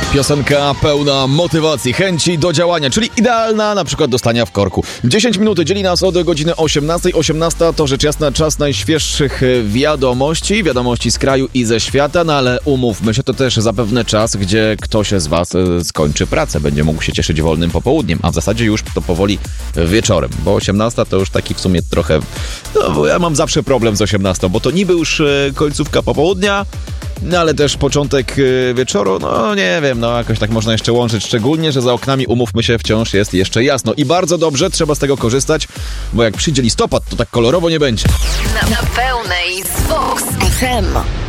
Piosenka pełna motywacji, chęci do działania, czyli idealna na przykład do stania w korku. 10 minut dzieli nas od godziny 18. 18 to rzecz jasna czas najświeższych wiadomości z kraju i ze świata, no ale umówmy się, to też zapewne czas, gdzie ktoś z was skończy pracę, będzie mógł się cieszyć wolnym popołudniem, a w zasadzie już to powoli wieczorem, bo 18 to już taki w sumie trochę, no ja mam zawsze problem z 18, bo to niby już końcówka popołudnia, no ale też początek wieczoru, no nie wiem, no jakoś tak można jeszcze łączyć, szczególnie, że za oknami, umówmy się, wciąż jest jeszcze jasno i bardzo dobrze, trzeba z tego korzystać, bo jak przyjdzie listopad, to tak kolorowo nie będzie. Na pełnej z Vox FM.